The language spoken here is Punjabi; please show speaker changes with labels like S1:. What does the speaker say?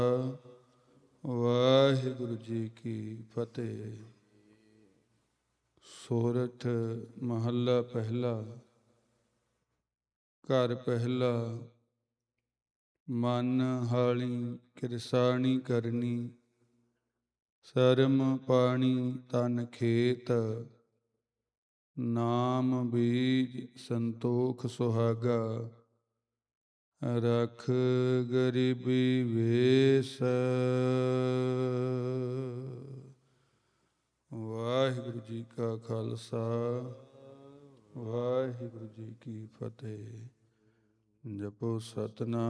S1: ਵਾਹਿਗੁਰੂ ਜੀ ਕੀ ਫਤਿਹ। ਸੋਰਠ ਮਹੱਲਾ ਪਹਿਲਾ। ਘਰ ਪਹਿਲਾ। ਮਨ ਹਾਲੀ ਕਿਰਸਾਣੀ ਕਰਨੀ, ਸਰਮ ਪਾਣੀ ਤਨ ਖੇਤ, ਨਾਮ ਬੀਜ ਸੰਤੋਖ ਸੁਹਾਗਾ, ਰਖ ਗਰੀਬੀ ਵੇਸ। ਵਾਹਿਗੁਰੂ ਜੀ ਕਾ ਖਾਲਸਾ, ਵਾਹਿਗੁਰੂ ਜੀ ਕੀ ਫਤਿਹ। ਜਪੋ ਸਤਿਨਾਮ